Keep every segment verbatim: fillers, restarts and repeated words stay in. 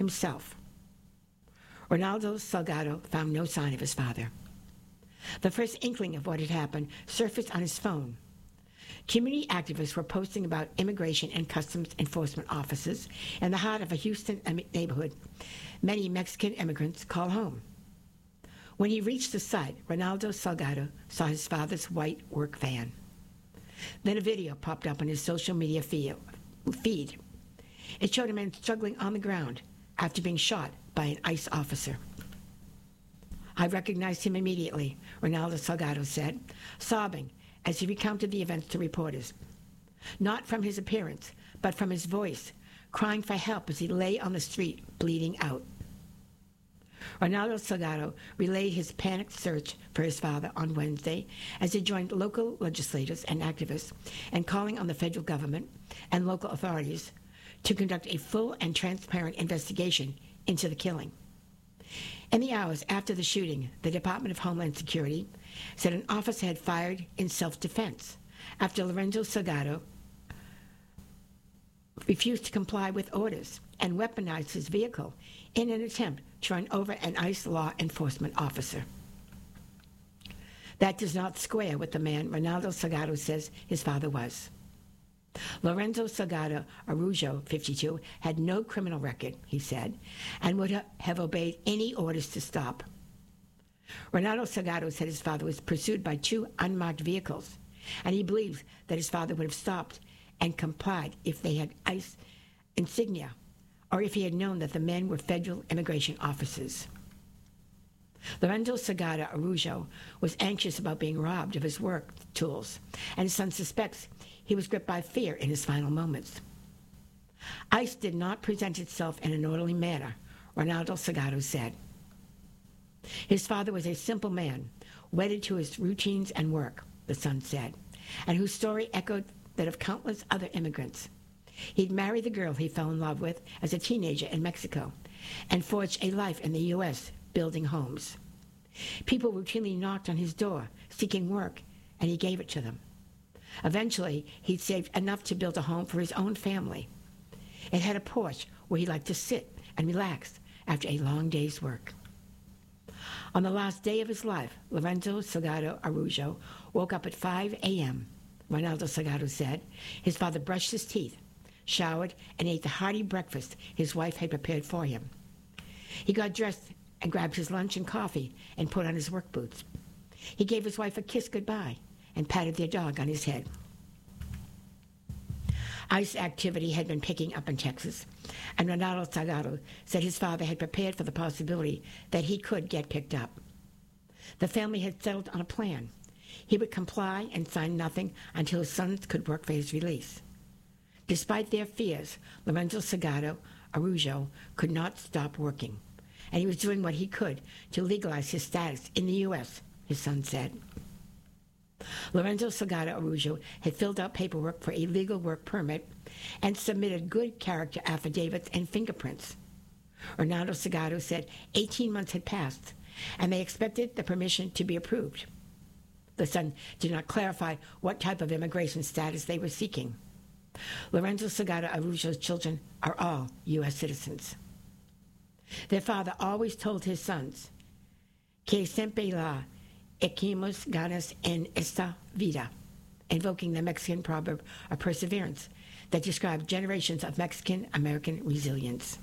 himself. Ronaldo Salgado found no sign of his father. The first inkling of what had happened surfaced on his phone. Community activists were posting about immigration and customs enforcement offices in the heart of a Houston neighborhood many Mexican immigrants call home. When he reached the site, Ronaldo Salgado saw his father's white work van. Then a video popped up on his social media feed. It showed a man struggling on the ground after being shot by an ICE officer. I recognized him immediately, Ronaldo Salgado said, sobbing as he recounted the events to reporters. Not from his appearance, but from his voice, crying for help as he lay on the street, bleeding out. Ronaldo Salgado relayed his panicked search for his father on Wednesday as he joined local legislators and activists in calling on the federal government and local authorities to conduct a full and transparent investigation into the killing. In the hours after the shooting, the Department of Homeland Security said an officer had fired in self-defense after Lorenzo Salgado refused to comply with orders and weaponized his vehicle in an attempt to run over an ICE law enforcement officer. That does not square with the man Ronaldo Salgado says his father was. Lorenzo Salgado Araujo, fifty-two, had no criminal record, he said, and would ha- have obeyed any orders to stop. Ronaldo Salgado said his father was pursued by two unmarked vehicles, and he believes that his father would have stopped and complied if they had ICE insignia, or if he had known that the men were federal immigration officers. Lorenzo Salgado Araujo was anxious about being robbed of his work tools, and his son suspects he was gripped by fear in his final moments. ICE did not present itself in an orderly manner, Ronaldo Salgado said. His father was a simple man, wedded to his routines and work, the son said, and whose story echoed that of countless other immigrants. He'd married the girl he fell in love with as a teenager in Mexico and forged a life in the U S building homes. People routinely knocked on his door seeking work, and he gave it to them. Eventually, he'd saved enough to build a home for his own family. It had a porch where he liked to sit and relax after a long day's work. On the last day of his life, Lorenzo Salgado Araujo woke up at five a.m., Ronaldo Salgado said. His father brushed his teeth, showered, and ate the hearty breakfast his wife had prepared for him. He got dressed and grabbed his lunch and coffee and put on his work boots. He gave his wife a kiss goodbye and patted their dog on his head. ICE activity had been picking up in Texas, and Ronaldo Salgado said his father had prepared for the possibility that he could get picked up. The family had settled on a plan. He would comply and sign nothing until his sons could work for his release. Despite their fears, Lorenzo Salgado Araujo could not stop working, and he was doing what he could to legalize his status in the U S, his son said. Lorenzo Salgado Araujo had filled out paperwork for a legal work permit and submitted good character affidavits and fingerprints. Ronaldo Salgado said eighteen months had passed, and they expected the permission to be approved. The son did not clarify what type of immigration status they were seeking. Lorenzo Salgado Araujo's children are all U S citizens. Their father always told his sons, "Que siempre la echemos ganas en esta vida," invoking the Mexican proverb of perseverance that described generations of Mexican-American resilience.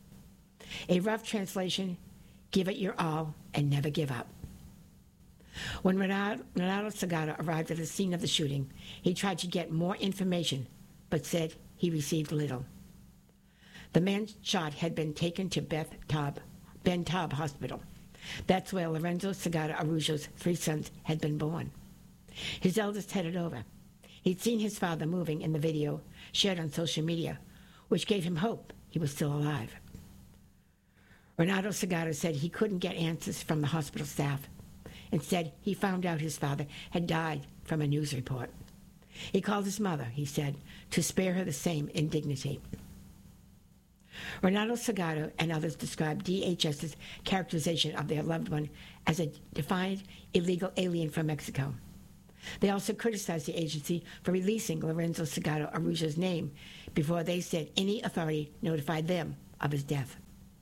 A rough translation, give it your all and never give up. When Ronaldo Salgado arrived at the scene of the shooting, he tried to get more information, but said he received little. The man shot had been taken to Beth Taub, Ben Taub Hospital. That's where Lorenzo Salgado Araujo's three sons had been born. His eldest headed over. He'd seen his father moving in the video shared on social media, which gave him hope he was still alive. Ronaldo Salgado said he couldn't get answers from the hospital staff. Instead, he found out his father had died from a news report. He called his mother, he said, to spare her the same indignity. Ronaldo Salgado and others described D H S's characterization of their loved one as a defiant, illegal alien from Mexico. They also criticized the agency for releasing Lorenzo Salgado Araujo's name before they said any authority notified them of his death.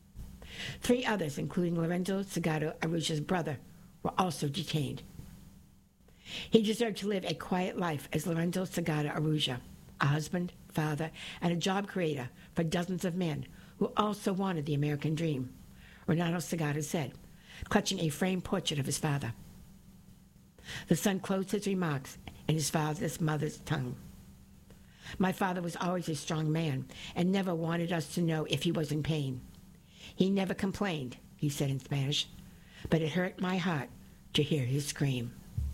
Three others, including Lorenzo Salgado Araujo's brother, were also detained. He deserved to live a quiet life as Lorenzo Salgado Araujo, a husband, father, and a job creator for dozens of men who also wanted the American dream, Ronaldo Salgado said, clutching a framed portrait of his father. The son closed his remarks in his father's mother's tongue. My father was always a strong man and never wanted us to know if he was in pain. He never complained, he said in Spanish, but it hurt my heart to hear his scream.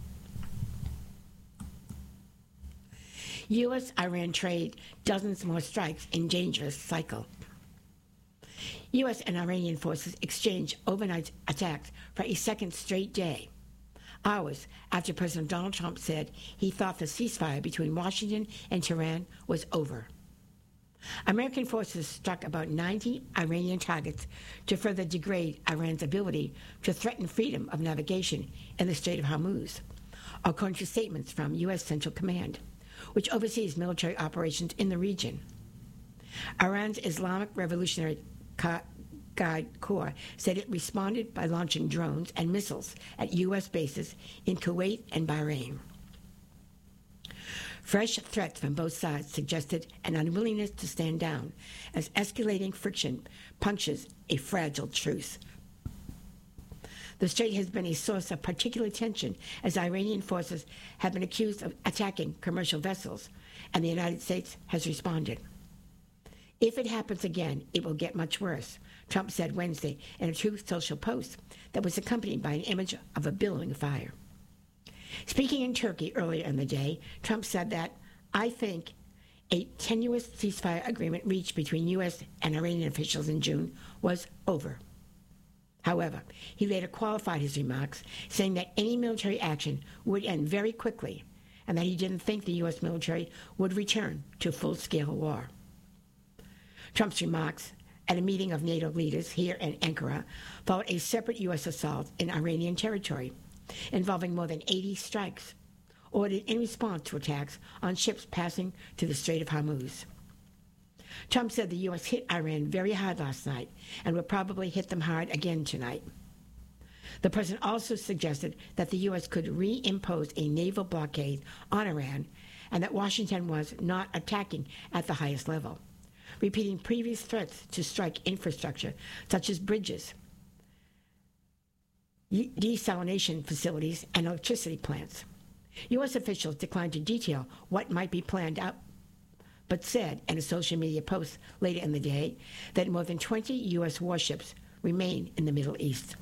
U S Iran trade, dozens more strikes in dangerous cycle. U S and Iranian forces exchanged overnight attacks for a second straight day, hours after President Donald Trump said he thought the ceasefire between Washington and Tehran was over. American forces struck about ninety Iranian targets to further degrade Iran's ability to threaten freedom of navigation in the Strait of Hormuz, according to statements from U S Central Command, which oversees military operations in the region. Iran's Islamic Revolutionary Guard Corps said it responded by launching drones and missiles at U S bases in Kuwait and Bahrain. Fresh threats from both sides suggested an unwillingness to stand down as escalating friction punctures a fragile truce. The strait has been a source of particular tension as Iranian forces have been accused of attacking commercial vessels, and the United States has responded. If it happens again, it will get much worse, Trump said Wednesday in a Truth Social post that was accompanied by an image of a billowing fire. Speaking in Turkey earlier in the day, Trump said that, I think a tenuous ceasefire agreement reached between U S and Iranian officials in June was over. However, he later qualified his remarks, saying that any military action would end very quickly and that he didn't think the U S military would return to full-scale war. Trump's remarks at a meeting of NATO leaders here in Ankara followed a separate U S assault in Iranian territory, involving more than eighty strikes, ordered in response to attacks on ships passing through the Strait of Hormuz. Trump said the U S hit Iran very hard last night and will probably hit them hard again tonight. The president also suggested that the U S could reimpose a naval blockade on Iran and that Washington was not attacking at the highest level, repeating previous threats to strike infrastructure such as bridges, desalination facilities, and electricity plants. U S officials declined to detail what might be planned out, but said in a social media post later in the day that more than twenty U S warships remain in the Middle East.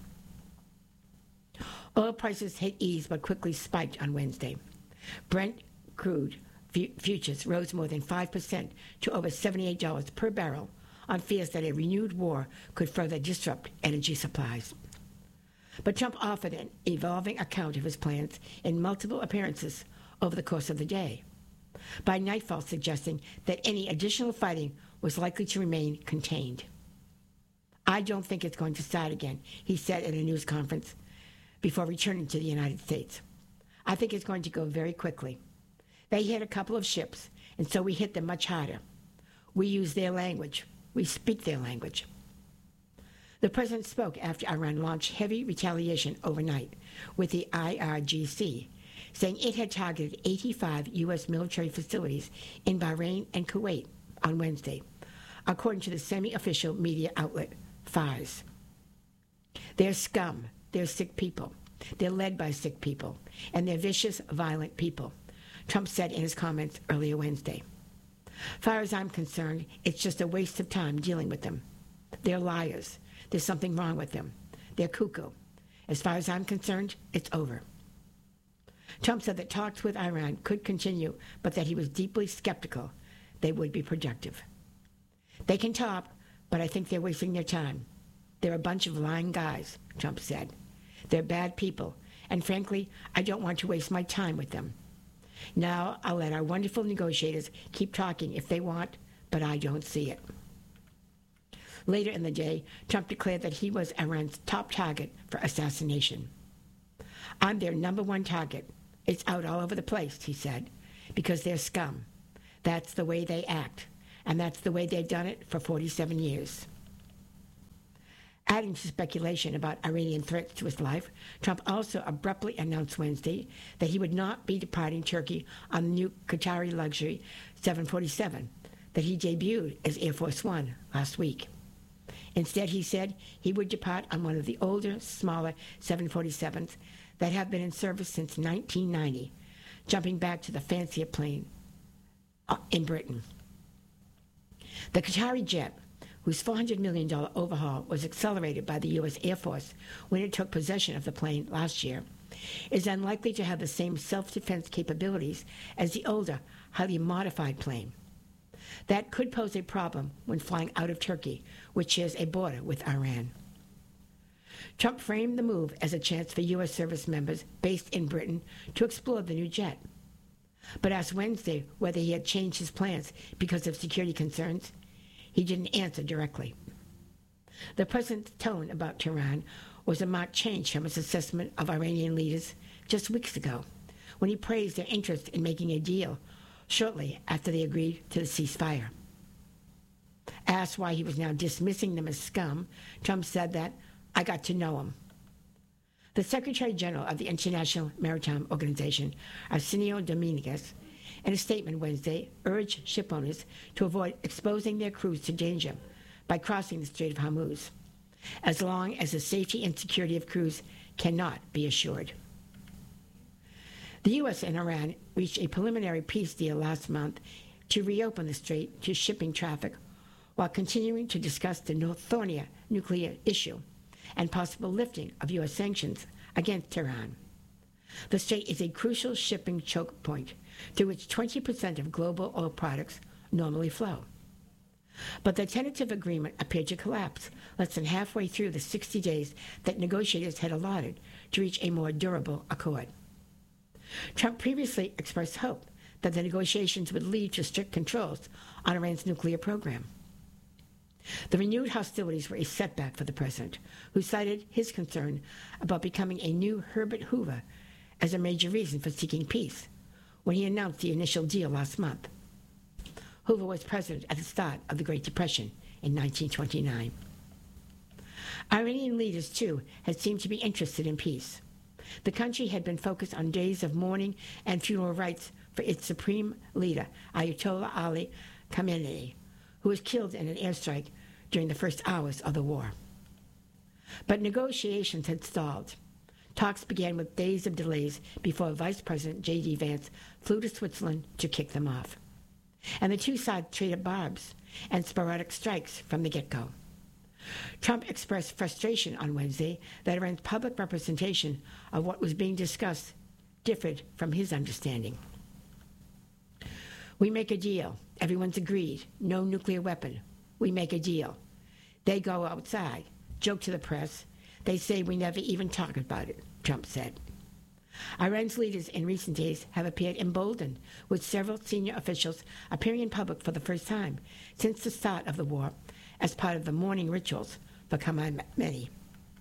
Oil prices hit ease but quickly spiked on Wednesday. Brent crude futures rose more than five percent to over seventy-eight dollars per barrel on fears that a renewed war could further disrupt energy supplies. But Trump offered an evolving account of his plans in multiple appearances over the course of the day, by nightfall suggesting that any additional fighting was likely to remain contained. I don't think it's going to start again, he said at a news conference before returning to the United States. I think it's going to go very quickly. They hit a couple of ships, and so we hit them much harder. We use their language. We speak their language. The president spoke after Iran launched heavy retaliation overnight with the I R G C, saying it had targeted eighty-five U S military facilities in Bahrain and Kuwait on Wednesday, according to the semi-official media outlet Fars. They're scum. They're sick people. They're led by sick people, and they're vicious, violent people, Trump said in his comments earlier Wednesday. Far as I'm concerned, it's just a waste of time dealing with them. They're liars. There's something wrong with them. They're cuckoo. As far as I'm concerned, it's over. Trump said that talks with Iran could continue, but that he was deeply skeptical they would be productive. They can talk, but I think they're wasting their time. They're a bunch of lying guys, Trump said. They're bad people, and frankly, I don't want to waste my time with them. Now I'll let our wonderful negotiators keep talking if they want, but I don't see it. Later in the day, Trump declared that he was Iran's top target for assassination. I'm their number one target. It's out all over the place, he said, because they're scum. That's the way they act, and that's the way they've done it for forty-seven years. Adding to speculation about Iranian threats to his life, Trump also abruptly announced Wednesday that he would not be departing Turkey on the new Qatari luxury seven forty-seven that he debuted as Air Force One last week. Instead, he said he would depart on one of the older, smaller seven forty-sevens that have been in service since nineteen ninety, jumping back to the fancier plane in Britain. The Qatari jet, whose four hundred million dollars overhaul was accelerated by the U S Air Force when it took possession of the plane last year, is unlikely to have the same self-defense capabilities as the older, highly modified plane. That could pose a problem when flying out of Turkey, which shares a border with Iran. Trump framed the move as a chance for U S service members based in Britain to explore the new jet, but asked Wednesday whether he had changed his plans because of security concerns. He didn't answer directly. The president's tone about Tehran was a marked change from his assessment of Iranian leaders just weeks ago, when he praised their interest in making a deal shortly after they agreed to the ceasefire. Asked why he was now dismissing them as scum, Trump said that, "I got to know him." The Secretary General of the International Maritime Organization, Arsenio Dominguez, in a statement Wednesday, urged shipowners to avoid exposing their crews to danger by crossing the Strait of Hormuz, as long as the safety and security of crews cannot be assured. The U S and Iran reached a preliminary peace deal last month to reopen the strait to shipping traffic while continuing to discuss the thornier nuclear issue and possible lifting of U S sanctions against Tehran. The strait is a crucial shipping choke point through which twenty percent of global oil products normally flow. But the tentative agreement appeared to collapse less than halfway through the sixty days that negotiators had allotted to reach a more durable accord. Trump previously expressed hope that the negotiations would lead to strict controls on Iran's nuclear program. The renewed hostilities were a setback for the president, who cited his concern about becoming a new Herbert Hoover as a major reason for seeking peace when he announced the initial deal last month. Hoover was president at the start of the Great Depression in nineteen twenty-nine. Iranian leaders, too, had seemed to be interested in peace. The country had been focused on days of mourning and funeral rites for its supreme leader, Ayatollah Ali Khamenei, who was killed in an airstrike during the first hours of the war. But negotiations had stalled. Talks began with days of delays before Vice President J D Vance flew to Switzerland to kick them off. And the two sides traded barbs and sporadic strikes from the get-go. Trump expressed frustration on Wednesday that Iran's public representation of what was being discussed differed from his understanding. "We make a deal. Everyone's agreed. No nuclear weapon. We make a deal. They go outside, joke to the press. They say we never even talk about it," Trump said. Iran's leaders in recent days have appeared emboldened, with several senior officials appearing in public for the first time since the start of the war as part of the mourning rituals for Khamenei.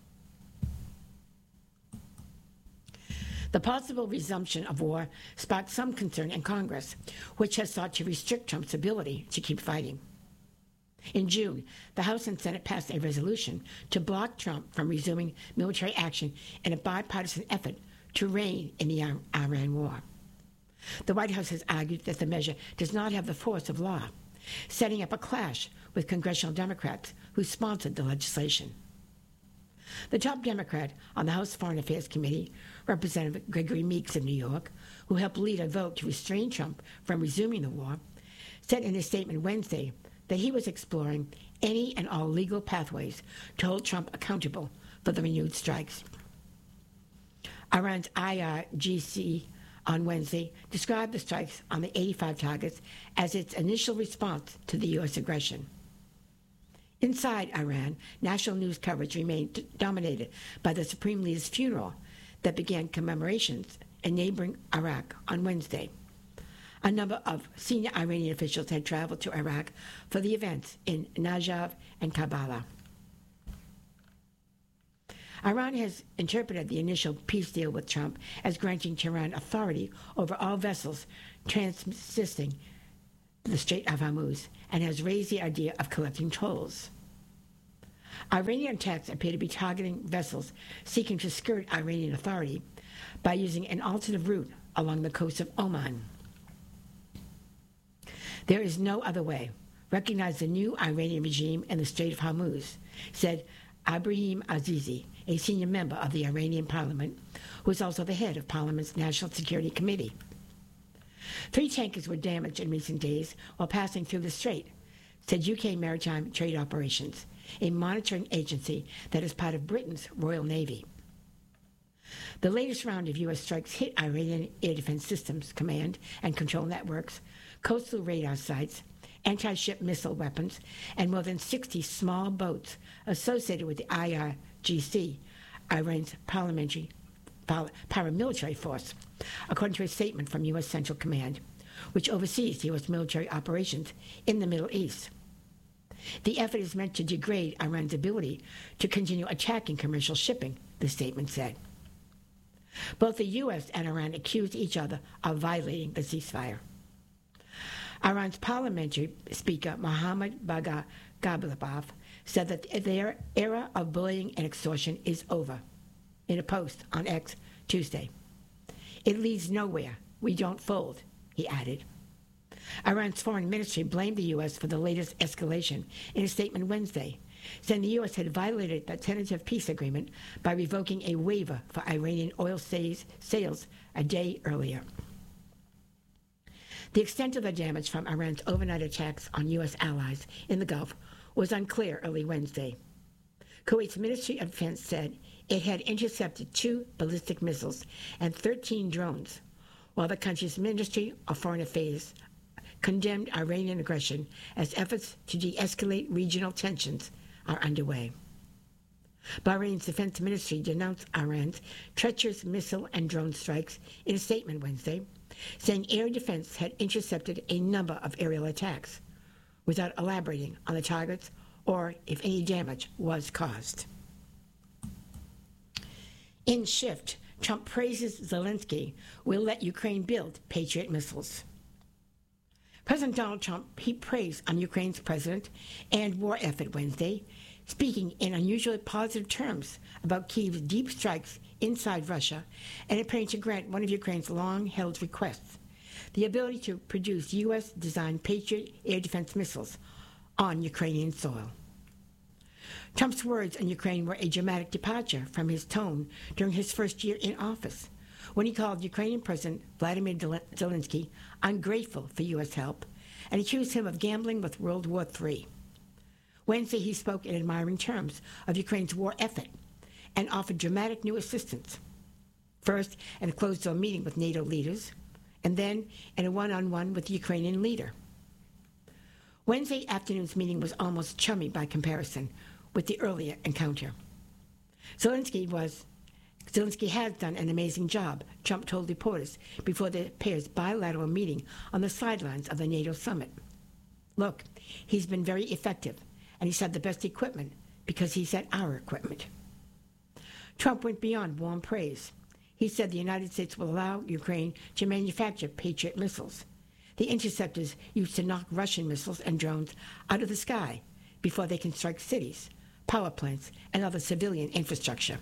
The possible resumption of war sparked some concern in Congress, which has sought to restrict Trump's ability to keep fighting. In June, the House and Senate passed a resolution to block Trump from resuming military action in a bipartisan effort to rein in the Iran war. The White House has argued that the measure does not have the force of law, setting up a clash with congressional Democrats who sponsored the legislation. The top Democrat on the House Foreign Affairs Committee, Representative Gregory Meeks of New York, who helped lead a vote to restrain Trump from resuming the war, said in a statement Wednesday that he was exploring any and all legal pathways to hold Trump accountable for the renewed strikes. Iran's I R G C on Wednesday described the strikes on the eighty-five targets as its initial response to the U S aggression. Inside Iran, national news coverage remained dominated by the Supreme Leader's funeral that began commemorations in neighboring Iraq on Wednesday. A number of senior Iranian officials had traveled to Iraq for the events in Najaf and Karbala. Iran has interpreted the initial peace deal with Trump as granting Tehran authority over all vessels transiting the Strait of Hormuz and has raised the idea of collecting tolls. Iranian attacks appear to be targeting vessels seeking to skirt Iranian authority by using an alternate route along the coast of Oman. There is no other way. Recognize the new Iranian regime in the Strait of Hormuz, said Ibrahim Azizi, a senior member of the Iranian parliament, who is also the head of Parliament's National Security Committee. Three tankers were damaged in recent days while passing through the strait, said U K Maritime Trade Operations, a monitoring agency that is part of Britain's Royal Navy. The latest round of U S strikes hit Iranian Air Defense Systems Command and Control networks, coastal radar sites, anti-ship missile weapons, and more than sixty small boats associated with the I R G C, Iran's parliamentary paramilitary force, according to a statement from U S Central Command, which oversees U S military operations in the Middle East. The effort is meant to degrade Iran's ability to continue attacking commercial shipping, the statement said. Both the U S and Iran accused each other of violating the ceasefire. Iran's parliamentary speaker, Mohammad Bagher Ghalibaf, said that their era of bullying and extortion is over in a post on X Tuesday. It leads nowhere. We don't fold, he added. Iran's foreign ministry blamed the U S for the latest escalation in a statement Wednesday, saying the U S had violated the tentative peace agreement by revoking a waiver for Iranian oil sales a day earlier. The extent of the damage from Iran's overnight attacks on U S allies in the Gulf was unclear early Wednesday. Kuwait's Ministry of Defense said it had intercepted two ballistic missiles and thirteen drones, while the country's Ministry of Foreign Affairs condemned Iranian aggression as efforts to de-escalate regional tensions are underway. Bahrain's defense ministry denounced Iran's treacherous missile and drone strikes in a statement Wednesday, saying air defense had intercepted a number of aerial attacks, without elaborating on the targets or if any damage was caused. In Shift, Trump praises Zelensky will let Ukraine build Patriot missiles. President Donald Trump heaped praise on Ukraine's president and war effort Wednesday, speaking in unusually positive terms about Kyiv's deep strikes inside Russia and appearing to grant one of Ukraine's long-held requests, the ability to produce U S-designed Patriot air defense missiles on Ukrainian soil. Trump's words on Ukraine were a dramatic departure from his tone during his first year in office, when he called Ukrainian President Vladimir Zelensky ungrateful for U S help and accused him of gambling with World War Three. Wednesday, he spoke in admiring terms of Ukraine's war effort and offered dramatic new assistance, first in a closed-door meeting with NATO leaders, and then in a one-on-one with the Ukrainian leader. Wednesday afternoon's meeting was almost chummy by comparison with the earlier encounter. Zelensky was Zelensky has done an amazing job, Trump told reporters before the pair's bilateral meeting on the sidelines of the NATO summit. Look, he's been very effective, and he's had the best equipment because he's had our equipment. Trump went beyond warm praise. He said the United States will allow Ukraine to manufacture Patriot missiles, the interceptors used to knock Russian missiles and drones out of the sky before they can strike cities, power plants, and other civilian infrastructure.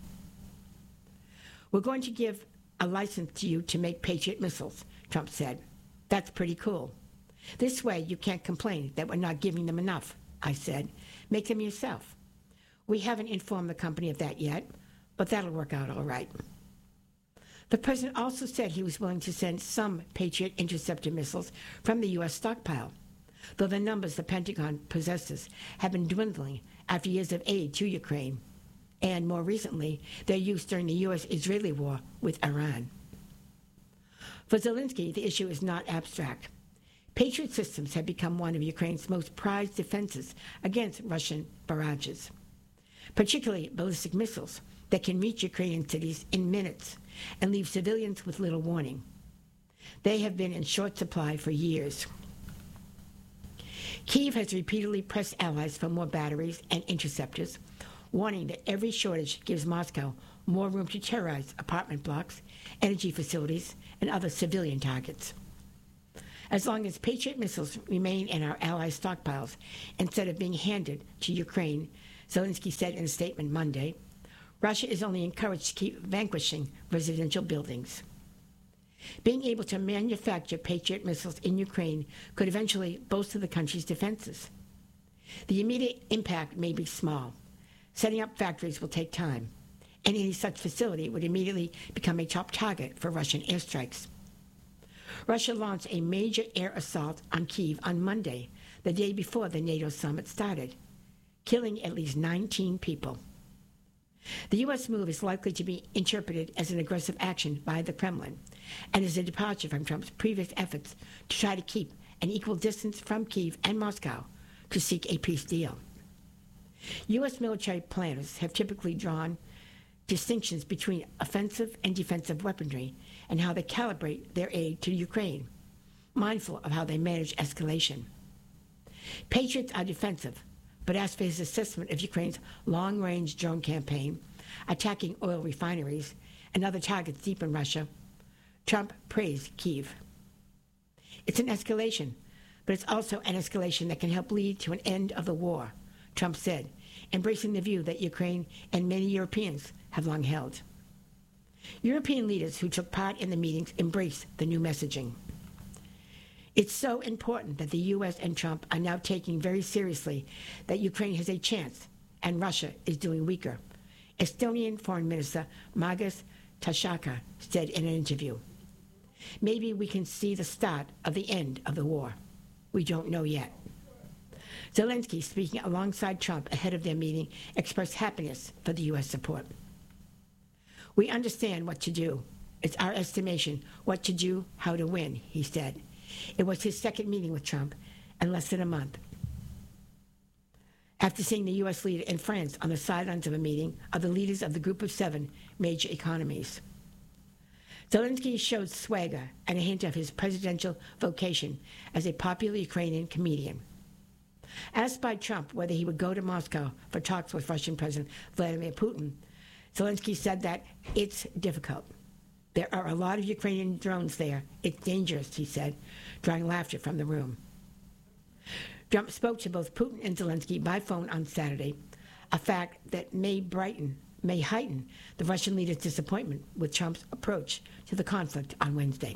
We're going to give a license to you to make Patriot missiles, Trump said. That's pretty cool. This way you can't complain that we're not giving them enough, I said. Make them yourself. We haven't informed the company of that yet, but that'll work out all right. The president also said he was willing to send some Patriot interceptor missiles from the U S stockpile, though the numbers the Pentagon possesses have been dwindling after years of aid to Ukraine, and more recently, their use during the U S-Israeli war with Iran. For Zelensky, the issue is not abstract. Patriot systems have become one of Ukraine's most prized defenses against Russian barrages, particularly ballistic missiles that can reach Ukrainian cities in minutes and leave civilians with little warning. They have been in short supply for years. Kyiv has repeatedly pressed allies for more batteries and interceptors, warning that every shortage gives Moscow more room to terrorize apartment blocks, energy facilities, and other civilian targets. As long as Patriot missiles remain in our allies' stockpiles instead of being handed to Ukraine, Zelensky said in a statement Monday, Russia is only encouraged to keep vanquishing residential buildings. Being able to manufacture Patriot missiles in Ukraine could eventually bolster the country's defenses. The immediate impact may be small. Setting up factories will take time, and any such facility would immediately become a top target for Russian airstrikes. Russia launched a major air assault on Kyiv on Monday, the day before the NATO summit started, killing at least nineteen people. The U S move is likely to be interpreted as an aggressive action by the Kremlin and is a departure from Trump's previous efforts to try to keep an equal distance from Kyiv and Moscow to seek a peace deal. U S military planners have typically drawn distinctions between offensive and defensive weaponry and how they calibrate their aid to Ukraine, mindful of how they manage escalation. Patriots are defensive, but as for his assessment of Ukraine's long-range drone campaign, attacking oil refineries and other targets deep in Russia, Trump praised Kyiv. It's an escalation, but it's also an escalation that can help lead to an end of the war, Trump said, embracing the view that Ukraine and many Europeans have long held. European leaders who took part in the meetings embraced the new messaging. It's so important that the U S and Trump are now taking very seriously that Ukraine has a chance and Russia is doing weaker, Estonian Foreign Minister Margus Tashaka said in an interview. Maybe we can see the start of the end of the war. We don't know yet. Zelensky, speaking alongside Trump ahead of their meeting, expressed happiness for the U S support. We understand what to do. It's our estimation what to do, how to win, he said. It was his second meeting with Trump in less than a month. After seeing the U S leader in France on the sidelines of a meeting of the leaders of the Group of Seven major economies, Zelensky showed swagger and a hint of his presidential vocation as a popular Ukrainian comedian. Asked by Trump whether he would go to Moscow for talks with Russian President Vladimir Putin, Zelensky said that it's difficult. There are a lot of Ukrainian drones there. It's dangerous, he said, drawing laughter from the room. Trump spoke to both Putin and Zelensky by phone on Saturday, a fact that may brighten, may heighten the Russian leader's disappointment with Trump's approach to the conflict on Wednesday.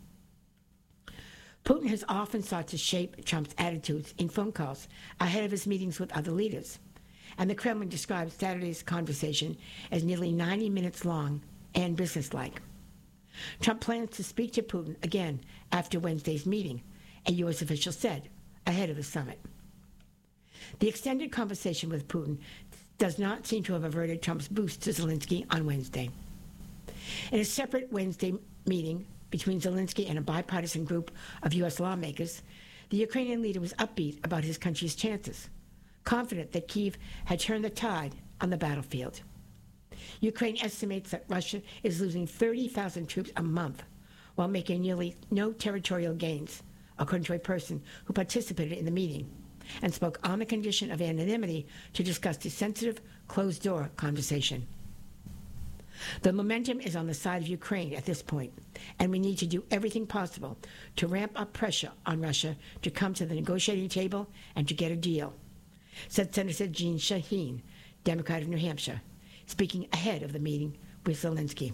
Putin has often sought to shape Trump's attitudes in phone calls ahead of his meetings with other leaders, and the Kremlin describes Saturday's conversation as nearly ninety minutes long and businesslike. Trump plans to speak to Putin again after Wednesday's meeting, a U S official said, ahead of the summit. The extended conversation with Putin does not seem to have averted Trump's boost to Zelensky on Wednesday. In a separate Wednesday meeting between Zelensky and a bipartisan group of U S lawmakers, the Ukrainian leader was upbeat about his country's chances, confident that Kyiv had turned the tide on the battlefield. Ukraine estimates that Russia is losing thirty thousand troops a month while making nearly no territorial gains, according to a person who participated in the meeting and spoke on the condition of anonymity to discuss the sensitive, closed-door conversation. The momentum is on the side of Ukraine at this point, and we need to do everything possible to ramp up pressure on Russia to come to the negotiating table and to get a deal, said Senator Jeanne Shaheen, Democrat of New Hampshire, speaking ahead of the meeting with Zelensky.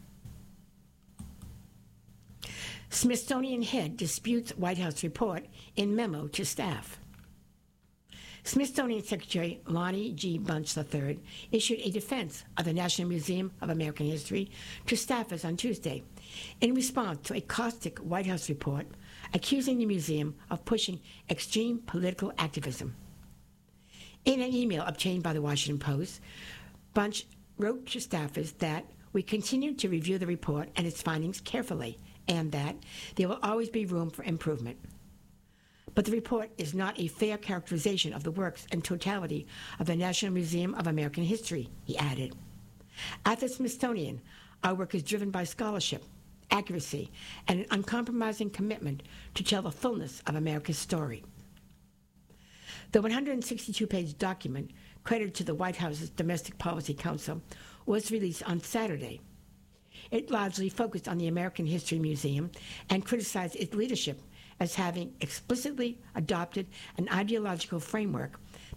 Smithsonian head disputes White House report in memo to staff. Smithsonian Secretary Lonnie G. Bunch the third issued a defense of the National Museum of American History to staffers on Tuesday in response to a caustic White House report accusing the museum of pushing extreme political activism. In an email obtained by the Washington Post, Bunch wrote to staffers that we continue to review the report and its findings carefully and that there will always be room for improvement. But the report is not a fair characterization of the works and totality of the National Museum of American History, he added. At the Smithsonian, our work is driven by scholarship, accuracy, and an uncompromising commitment to tell the fullness of America's story. The one hundred sixty-two page document, credited to the White House's Domestic Policy Council, was released on Saturday. It largely focused on the American History Museum and criticized its leadership as having explicitly adopted an ideological framework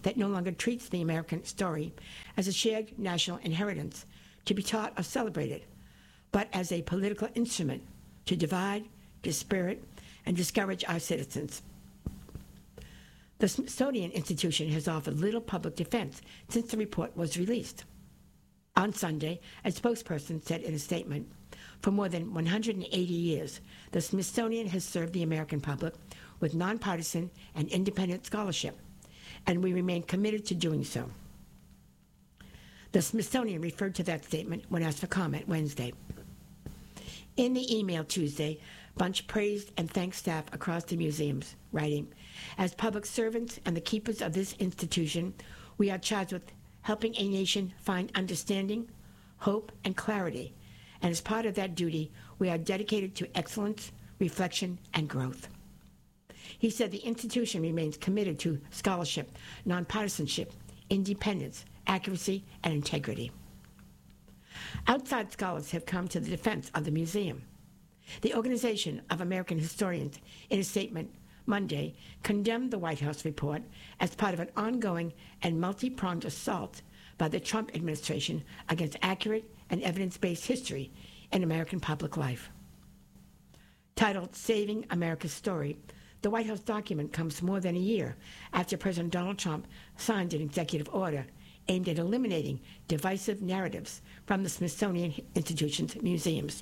that no longer treats the American story as a shared national inheritance to be taught or celebrated, but as a political instrument to divide, dispirit, and discourage our citizens. The Smithsonian Institution has offered little public defense since the report was released. On Sunday, a spokesperson said in a statement, "For more than one hundred eighty years, the Smithsonian has served the American public with nonpartisan and independent scholarship, and we remain committed to doing so." The Smithsonian referred to that statement when asked for comment Wednesday. In the email Tuesday, Bunch praised and thanked staff across the museums, writing, "As public servants and the keepers of this institution, we are charged with helping a nation find understanding, hope, and clarity, and as part of that duty, we are dedicated to excellence, reflection, and growth." He said the institution remains committed to scholarship, nonpartisanship, independence, accuracy, and integrity. Outside scholars have come to the defense of the museum. The Organization of American Historians, in a statement Monday, condemned the White House report as part of an ongoing and multi-pronged assault by the Trump administration against accurate and evidence-based history in American public life. Titled "Saving America's Story," the White House document comes more than a year after President Donald Trump signed an executive order aimed at eliminating divisive narratives from the Smithsonian Institution's museums.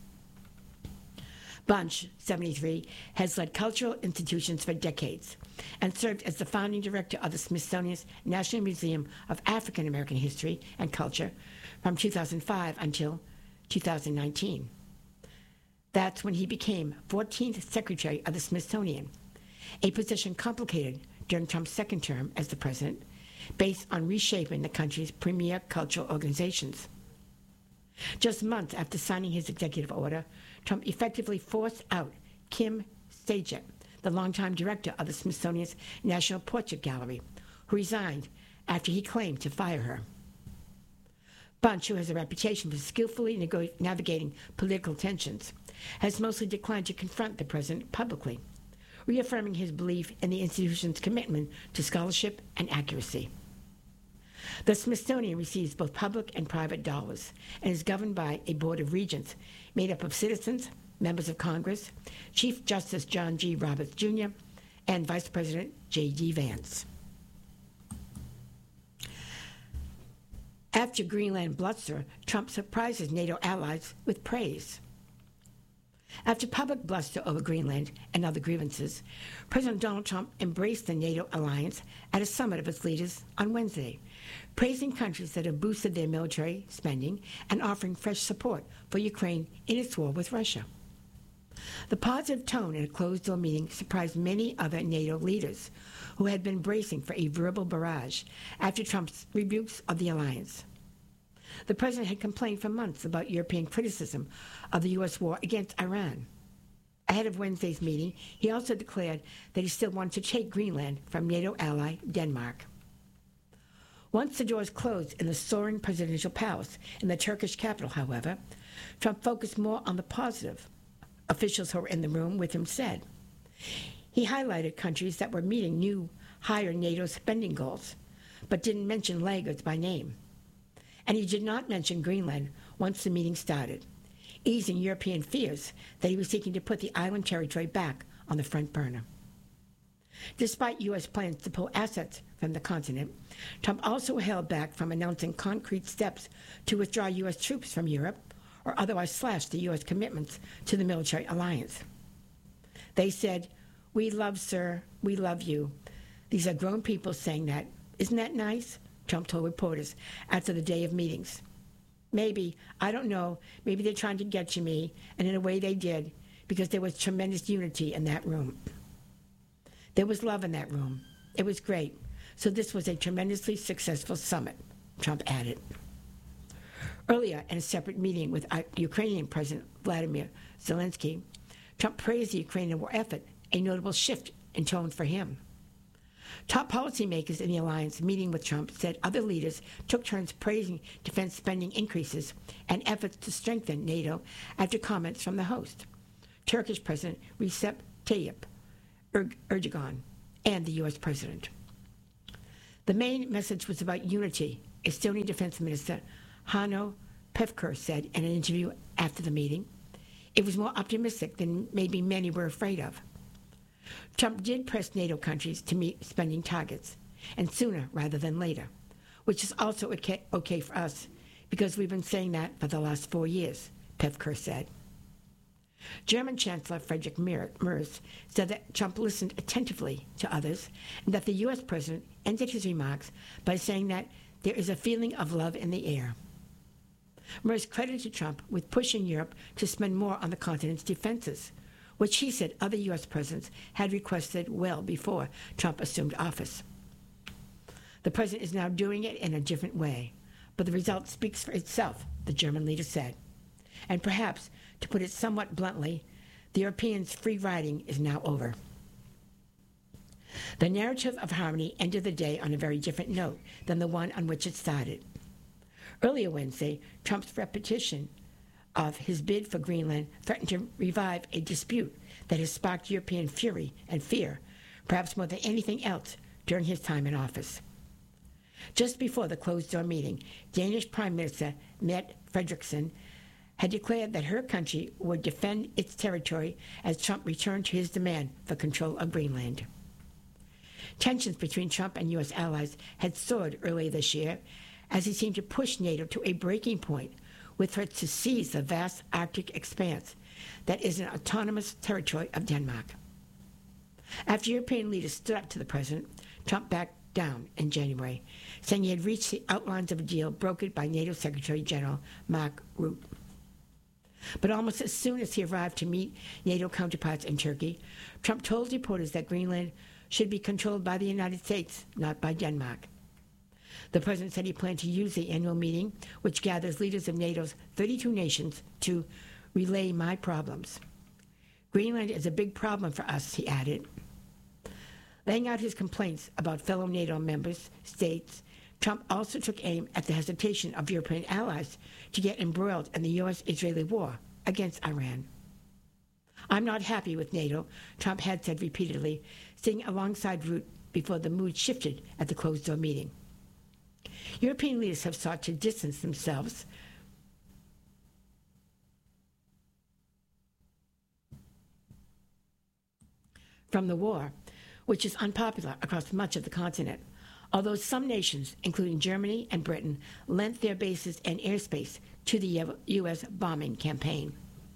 Bunch, seventy-three, has led cultural institutions for decades and served as the founding director of the Smithsonian's National Museum of African American History and Culture from two thousand five until two thousand nineteen. That's when he became fourteenth Secretary of the Smithsonian, a position complicated during Trump's second term as the president, based on reshaping the country's premier cultural organizations. Just months after signing his executive order, Trump effectively forced out Kim Sajak, the longtime director of the Smithsonian's National Portrait Gallery, who resigned after he claimed to fire her. Bunch, who has a reputation for skillfully nego- navigating political tensions, has mostly declined to confront the president publicly, reaffirming his belief in the institution's commitment to scholarship and accuracy. The Smithsonian receives both public and private dollars and is governed by a board of regents made up of citizens, members of Congress, Chief Justice John G. Roberts, Junior, and Vice President J D. Vance. After Greenland bluster, Trump surprises NATO allies with praise. After public bluster over Greenland and other grievances, President Donald Trump embraced the NATO alliance at a summit of its leaders on Wednesday, praising countries that have boosted their military spending and offering fresh support for Ukraine in its war with Russia. The positive tone in a closed-door meeting surprised many other NATO leaders who had been bracing for a verbal barrage after Trump's rebukes of the alliance. The president had complained for months about European criticism of the U S war against Iran. Ahead of Wednesday's meeting, he also declared that he still wanted to take Greenland from NATO ally Denmark. Once the doors closed in the soaring presidential palace in the Turkish capital, however, Trump focused more on the positive. Officials who were in the room with him said. He highlighted countries that were meeting new, higher NATO spending goals, but didn't mention laggards by name. And he did not mention Greenland once the meeting started, easing European fears that he was seeking to put the island territory back on the front burner. Despite U S plans to pull assets from the continent, Trump also held back from announcing concrete steps to withdraw U S troops from Europe or otherwise slash the U S commitments to the military alliance. They said, "We love, sir, we love you." These are grown people saying that. Isn't that nice? Trump told reporters after the day of meetings. Maybe, I don't know, maybe they're trying to get to me, and in a way they did, because there was tremendous unity in that room. There was love in that room. It was great. So this was a tremendously successful summit, Trump added. Earlier, in a separate meeting with Ukrainian President Vladimir Zelensky, Trump praised the Ukrainian war effort, a notable shift in tone for him. Top policymakers in the alliance meeting with Trump said other leaders took turns praising defense spending increases and efforts to strengthen NATO after comments from the host, Turkish President Recep Tayyip Erdogan, and the U S president. The main message was about unity, Estonian Defense Minister Hanno Pevkur said in an interview after the meeting. It was more optimistic than maybe many were afraid of. Trump did press NATO countries to meet spending targets, and sooner rather than later, which is also okay, okay for us, because we've been saying that for the last four years, Pevkur said. German Chancellor Friedrich Merz said that Trump listened attentively to others, and that the U S president ended his remarks by saying that there is a feeling of love in the air. Merz credited Trump with pushing Europe to spend more on the continent's defenses, which he said other U S presidents had requested well before Trump assumed office. The president is now doing it in a different way, but the result speaks for itself, the German leader said. And perhaps, to put it somewhat bluntly, the Europeans' free riding is now over. The narrative of harmony ended the day on a very different note than the one on which it started. Earlier Wednesday, Trump's repetition of his bid for Greenland threatened to revive a dispute that has sparked European fury and fear, perhaps more than anything else, during his time in office. Just before the closed-door meeting, Danish Prime Minister Mette Frederiksen had declared that her country would defend its territory as Trump returned to his demand for control of Greenland. Tensions between Trump and U S allies had soared earlier this year as he seemed to push NATO to a breaking point with threats to seize the vast Arctic expanse that is an autonomous territory of Denmark. After European leaders stood up to the president, Trump backed down in January, saying he had reached the outlines of a deal brokered by NATO Secretary General Mark Rutte. But almost as soon as he arrived to meet NATO counterparts in Turkey, Trump told reporters that Greenland should be controlled by the United States, not by Denmark. The president said he planned to use the annual meeting, which gathers leaders of NATO's thirty-two nations, to relay my problems. Greenland is a big problem for us, he added. Laying out his complaints about fellow NATO members, states, Trump also took aim at the hesitation of European allies to get embroiled in the U S Israeli war against Iran. I'm not happy with NATO, Trump had said repeatedly, sitting alongside Rutte before the mood shifted at the closed-door meeting. European leaders have sought to distance themselves from the war, which is unpopular across much of the continent, although some nations, including Germany and Britain, lent their bases and airspace to the U S bombing campaign.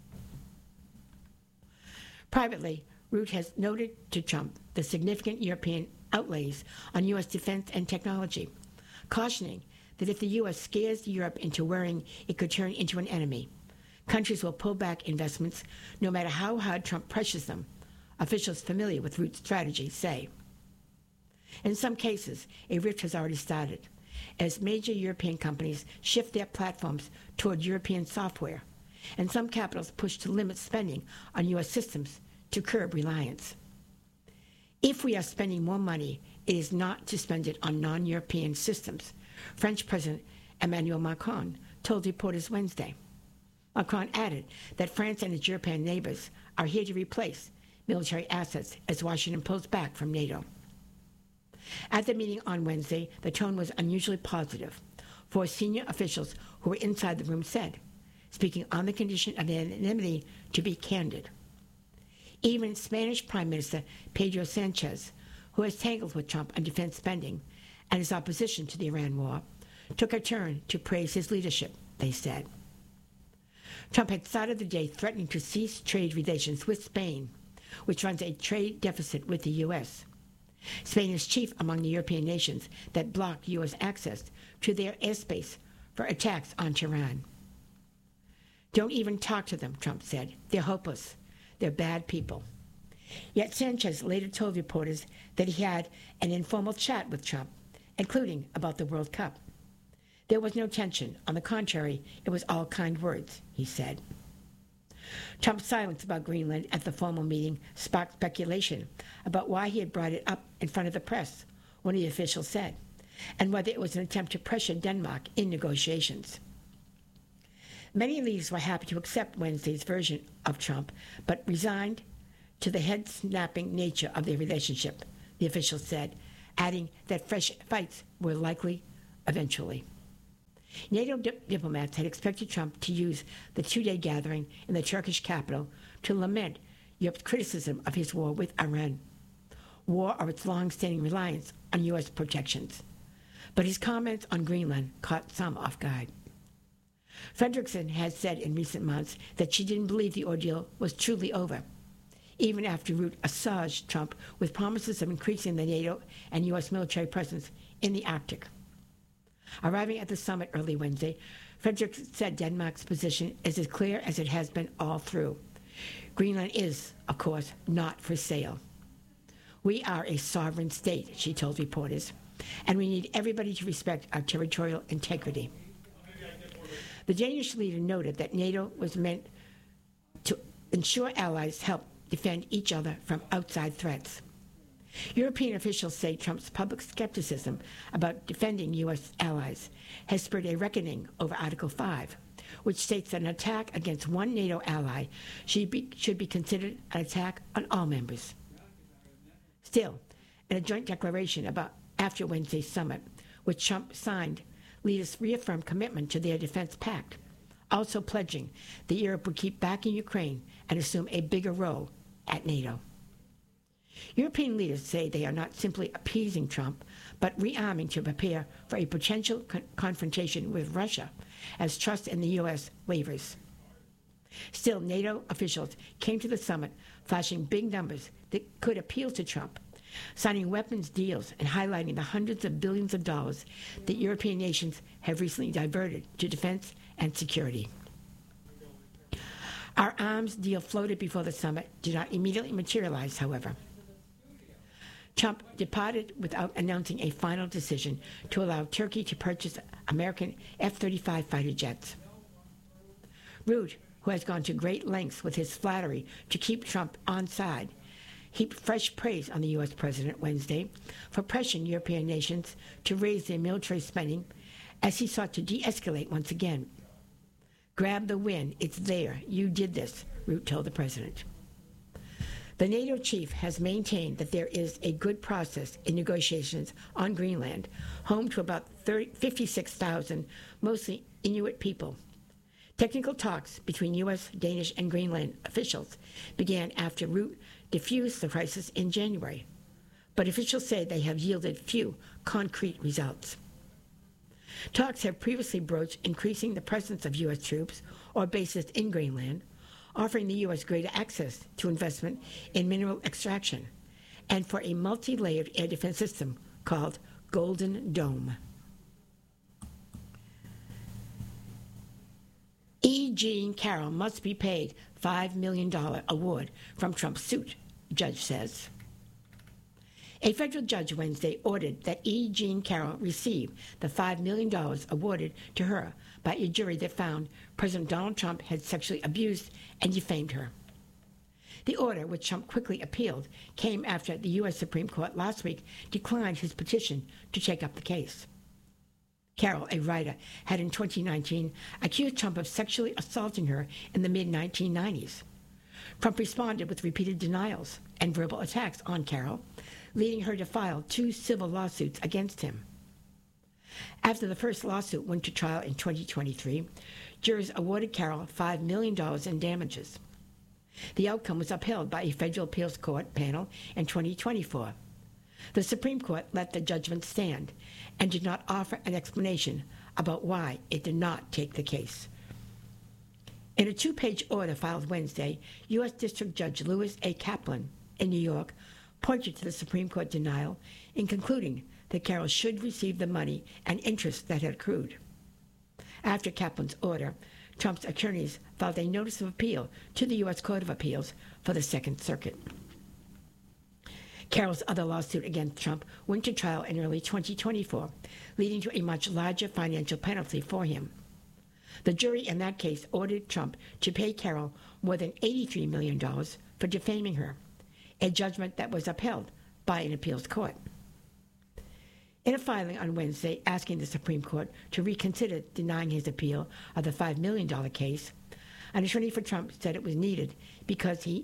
Privately, Rutte has noted to Trump the significant European outlays on U S defense and technology, cautioning that if the U S scares Europe into worrying it could turn into an enemy, countries will pull back investments no matter how hard Trump pressures them, officials familiar with Rutte's strategy say. In some cases, a rift has already started, as major European companies shift their platforms toward European software, and some capitals push to limit spending on U S systems to curb reliance. If we are spending more money, it is not to spend it on non-European systems, French President Emmanuel Macron told reporters Wednesday. Macron added that France and its European neighbors are here to replace military assets as Washington pulls back from NATO. At the meeting on Wednesday, the tone was unusually positive. Four senior officials who were inside the room said, speaking on the condition of anonymity, to be candid. Even Spanish Prime Minister Pedro Sanchez, who has tangled with Trump on defense spending and his opposition to the Iran war, took a turn to praise his leadership, they said. Trump had started the day threatening to cease trade relations with Spain, which runs a trade deficit with the U S. Spain is chief among the European nations that block U S access to their airspace for attacks on Tehran. Don't even talk to them, Trump said. They're hopeless. They're bad people. Yet Sanchez later told reporters that he had an informal chat with Trump, including about the World Cup. There was no tension. On the contrary, it was all kind words, he said. Trump's silence about Greenland at the formal meeting sparked speculation about why he had brought it up in front of the press, one of the officials said, and whether it was an attempt to pressure Denmark in negotiations. Many leaders were happy to accept Wednesday's version of Trump, but resigned to the head-snapping nature of their relationship, the official said, adding that fresh fights were likely eventually. NATO di- diplomats had expected Trump to use the two-day gathering in the Turkish capital to lament Europe's criticism of his war with Iran, war or its long-standing reliance on U S protections. But his comments on Greenland caught some off guard. Frederickson has said in recent months that she didn't believe the ordeal was truly over, even after Rutte assuaged Trump with promises of increasing the NATO and U S military presence in the Arctic. Arriving at the summit early Wednesday, Frederickson said Denmark's position is as clear as it has been all through. Greenland is, of course, not for sale. We are a sovereign state, she told reporters, and we need everybody to respect our territorial integrity. The Danish leader noted that NATO was meant to ensure allies help defend each other from outside threats. European officials say Trump's public skepticism about defending U S allies has spurred a reckoning over Article five, which states that an attack against one NATO ally should be, should be considered an attack on all members. Still, in a joint declaration about after Wednesday's summit, which Trump signed, leaders reaffirmed commitment to their defense pact, also pledging that Europe would keep backing Ukraine and assume a bigger role at NATO. European leaders say they are not simply appeasing Trump, but rearming to prepare for a potential con- confrontation with Russia as trust in the U S wavers. Still, NATO officials came to the summit flashing big numbers that could appeal to Trump, signing weapons deals and highlighting the hundreds of billions of dollars that European nations have recently diverted to defense and security. Our arms deal floated before the summit did not immediately materialize, however. Trump departed without announcing a final decision to allow Turkey to purchase American F thirty-five fighter jets. Rutte, who has gone to great lengths with his flattery to keep Trump on side, heaped fresh praise on the U S president Wednesday for pressuring European nations to raise their military spending as he sought to de-escalate once again. Grab the win, it's there, you did this, Rutte told the president. The NATO chief has maintained that there is a good process in negotiations on Greenland, home to about fifty-six thousand, mostly Inuit people. Technical talks between U S, Danish, and Greenland officials began after Rutte diffused the crisis in January, but officials say they have yielded few concrete results. Talks have previously broached increasing the presence of U S troops or bases in Greenland, offering the U S greater access to investment in mineral extraction, and for a multi-layered air defense system called Golden Dome. E. Jean Carroll must be paid five million dollars award from Trump's suit, judge says. A federal judge Wednesday ordered that E. Jean Carroll receive the five million dollars awarded to her by a jury that found President Donald Trump had sexually abused and defamed her. The order, which Trump quickly appealed, came after the U S Supreme Court last week declined his petition to take up the case. Carroll, a writer, had in twenty nineteen accused Trump of sexually assaulting her in the mid nineteen nineties. Trump responded with repeated denials and verbal attacks on Carroll, leading her to file two civil lawsuits against him. After the first lawsuit went to trial in twenty twenty-three, jurors awarded Carroll five million dollars in damages. The outcome was upheld by a federal appeals court panel in twenty twenty-four. The Supreme Court let the judgment stand and did not offer an explanation about why it did not take the case. In a two-page order filed Wednesday, U S District Judge Lewis A. Kaplan in New York pointed to the Supreme Court denial in concluding that Carroll should receive the money and interest that had accrued. After Kaplan's order, Trump's attorneys filed a notice of appeal to the U S Court of Appeals for the Second Circuit. Carroll's other lawsuit against Trump went to trial in early twenty twenty-four, leading to a much larger financial penalty for him. The jury in that case ordered Trump to pay Carroll more than eighty-three million dollars for defaming her, a judgment that was upheld by an appeals court. In a filing on Wednesday asking the Supreme Court to reconsider denying his appeal of the five million dollars case, an attorney for Trump said it was needed because he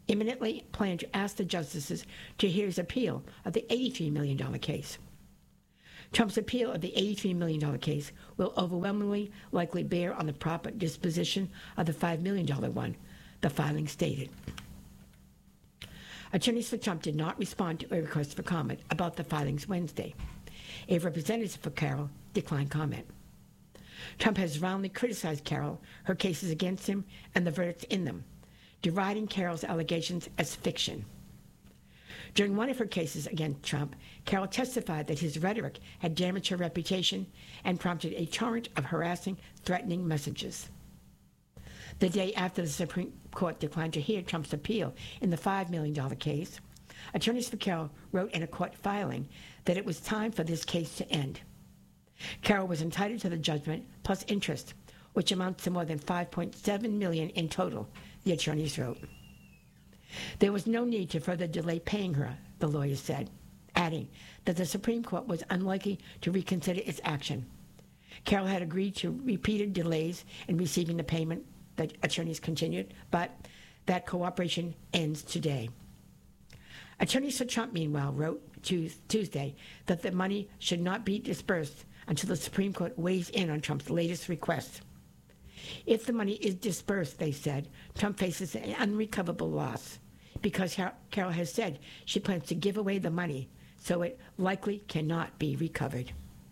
imminently planned to ask the justices to hear his appeal of the eighty-three million dollars case. Trump's appeal of the eighty-three million dollars case will overwhelmingly likely bear on the proper disposition of the five million dollars one, the filing stated. Attorneys for Trump did not respond to a request for comment about the filings Wednesday. A representative for Carroll declined comment. Trump has roundly criticized Carroll, her cases against him, and the verdicts in them, deriding Carroll's allegations as fiction. During one of her cases against Trump, Carroll testified that his rhetoric had damaged her reputation and prompted a torrent of harassing, threatening messages. The day after the Supreme Court declined to hear Trump's appeal in the five million dollars case, attorneys for Carroll wrote in a court filing that it was time for this case to end. Carroll was entitled to the judgment plus interest, which amounts to more than five point seven million dollars in total, the attorneys wrote. There was no need to further delay paying her, the lawyers said, adding that the Supreme Court was unlikely to reconsider its action. Carroll had agreed to repeated delays in receiving the payment, the attorneys continued, but that cooperation ends today. Attorneys for Trump, meanwhile, wrote Tuesday that the money should not be dispersed until the Supreme Court weighs in on Trump's latest request. If the money is dispersed, they said, Trump faces an unrecoverable loss because Carroll has said she plans to give away the money, so it likely cannot be recovered.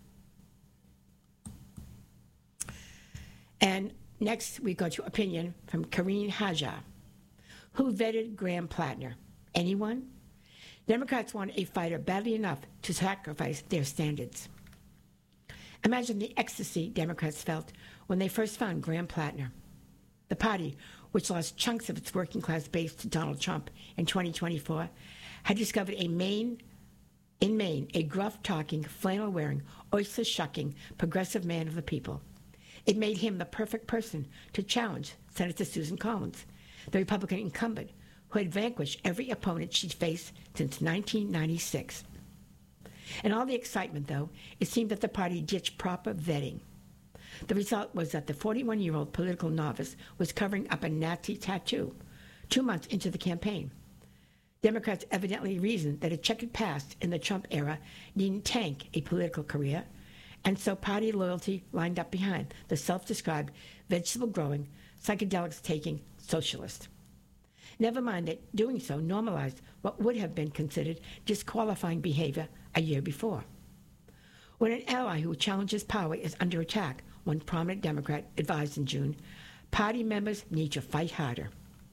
And next, we go to opinion from Karine Hajar. Who vetted Graham Plattner? Anyone? Democrats want a fighter badly enough to sacrifice their standards. Imagine the ecstasy Democrats felt when they first found Graham Plattner. The party, which lost chunks of its working-class base to Donald Trump in twenty twenty-four, had discovered a Maine, in Maine a gruff-talking, flannel-wearing, oyster-shucking, progressive man of the people. It made him the perfect person to challenge Senator Susan Collins, the Republican incumbent who had vanquished every opponent she'd faced since nineteen ninety-six. In all the excitement, though, it seemed that the party ditched proper vetting. The result was that the forty-one-year-old political novice was covering up a Nazi tattoo two months into the campaign. Democrats evidently reasoned that a checkered past in the Trump era needn't tank a political career, and so party loyalty lined up behind the self-described vegetable-growing, psychedelics-taking socialist. Never mind that doing so normalized what would have been considered disqualifying behavior a year before. When an ally who challenges power is under attack, one prominent Democrat advised in June, party members need to fight harder.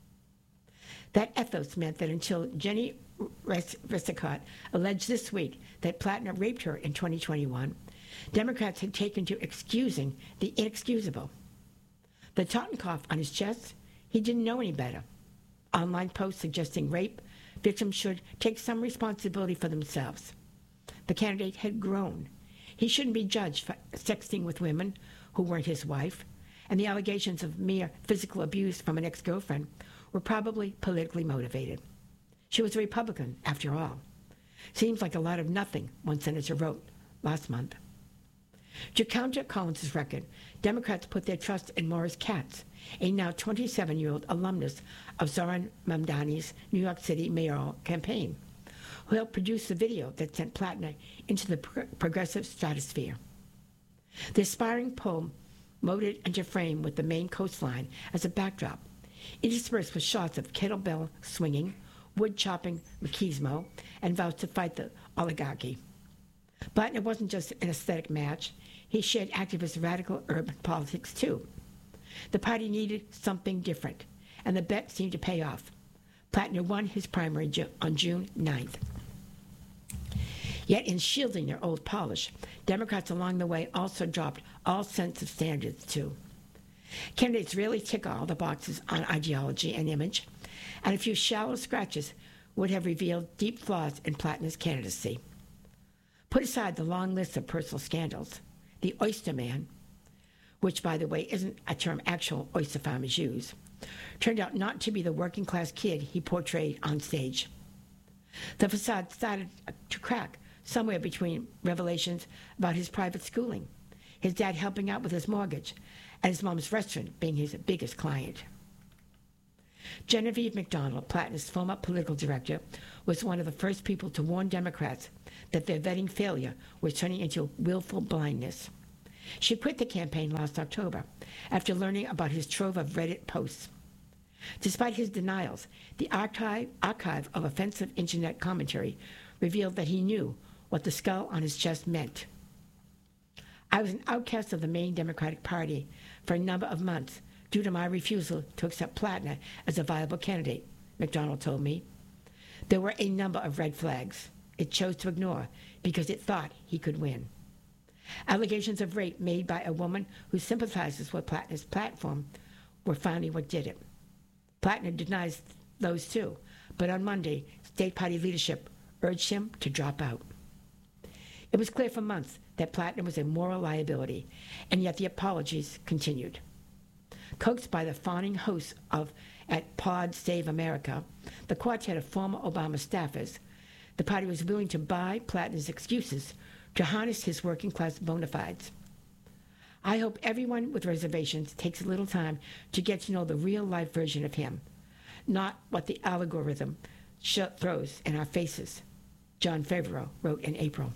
That ethos meant that until Jenny Risicott alleged this week that Plattner raped her in twenty twenty-one, Democrats had taken to excusing the inexcusable. The Totenkopf on his chest, he didn't know any better. Online posts suggesting rape, victims should take some responsibility for themselves. The candidate had grown. He shouldn't be judged for sexting with women who weren't his wife, and the allegations of mere physical abuse from an ex-girlfriend were probably politically motivated. She was a Republican, after all. Seems like a lot of nothing, one senator wrote last month. To counter Collins' record, Democrats put their trust in Morris Katz, a now twenty-seven-year-old alumnus of Zohran Mamdani's New York City mayoral campaign, who helped produce the video that sent Plattner into the pro- progressive stratosphere. The aspiring poem motored into frame with the Maine coastline as a backdrop, interspersed with shots of kettlebell swinging, wood-chopping machismo, and vows to fight the oligarchy. Plattner wasn't just an aesthetic match. He shared activist radical urban politics, too. The party needed something different, and the bet seemed to pay off. Plattner won his primary ju- on June ninth. Yet in shielding their old polish, Democrats along the way also dropped all sense of standards, too. Candidates rarely tick all the boxes on ideology and image, and a few shallow scratches would have revealed deep flaws in Plattner's candidacy. Put aside the long list of personal scandals, the Oyster Man, which, by the way, isn't a term actual oyster farmers use, turned out not to be the working-class kid he portrayed on stage. The facade started to crack somewhere between revelations about his private schooling, his dad helping out with his mortgage, and his mom's restaurant being his biggest client. Genevieve McDonald, Platinum's former political director, was one of the first people to warn Democrats that their vetting failure was turning into willful blindness. She quit the campaign last October after learning about his trove of Reddit posts. Despite his denials, the archive, archive of offensive internet commentary revealed that he knew what the skull on his chest meant. I was an outcast of the Maine Democratic Party for a number of months due to my refusal to accept Plattner as a viable candidate, McDonald told me. There were a number of red flags it chose to ignore because it thought he could win. Allegations of rape made by a woman who sympathizes with Plattner's platform were finally what did it. Plattner denies those too, but on Monday, state party leadership urged him to drop out. It was clear for months that Plattner was a moral liability, and yet the apologies continued. Coaxed by the fawning hosts of at Pod Save America, the quartet of former Obama staffers, the party was willing to buy Plattner's excuses to harness his working-class bona fides. I hope everyone with reservations takes a little time to get to know the real-life version of him, not what the algorithm sh- throws in our faces, John Favreau wrote in April.